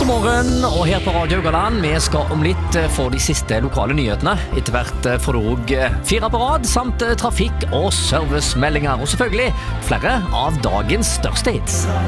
morgen, og her på Radio Haugaland, vi skal om litt få de siste lokale nyhetene. Etter hvert får du også 4 på rad, samt trafikk- og servicemeldinger, og selvfølgelig flere av dagens største hits.